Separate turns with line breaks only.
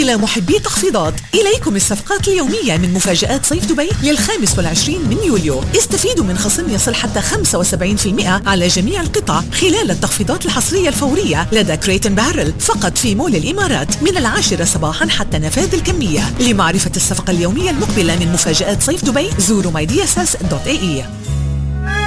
إلى محبي التخفيضات، إليكم الصفقات اليومية من مفاجآت صيف دبي لل25 من يوليو. استفيدوا من خصم يصل حتى 75% على جميع القطع خلال التخفيضات الحصرية الفورية لدى كريتن بارل فقط في مول الإمارات من 10 صباحا حتى نفاذ الكمية. لمعرفة الصفقة اليومية المقبلة من مفاجآت صيف دبي زوروا mydss.ae.